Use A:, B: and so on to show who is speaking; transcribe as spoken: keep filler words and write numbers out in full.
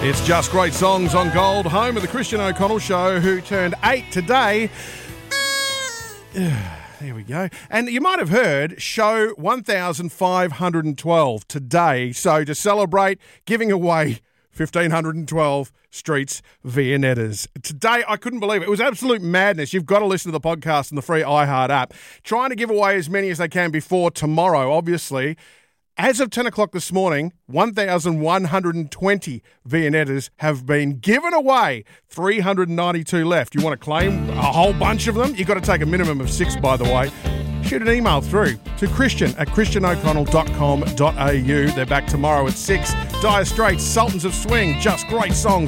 A: It's Just Great Songs on Gold, home of the Christian O'Connell Show, who turned eight today. There we go. And you might have heard show one thousand five hundred twelve today. So to celebrate giving away one thousand five hundred twelve Streets Viennettas. Today, I couldn't believe it. It was absolute madness. You've got to listen to the podcast and the free iHeart app. Trying to give away as many as they can before tomorrow, obviously. As of ten o'clock this morning, one thousand one hundred twenty Viennettas have been given away. three hundred ninety-two left. You want to claim a whole bunch of them? You've got to take a minimum of six, by the way. Shoot an email through to christian at christian o'connell dot com dot a u. They're back tomorrow at six. Dire Straits, Sultans of Swing, Just Great Songs.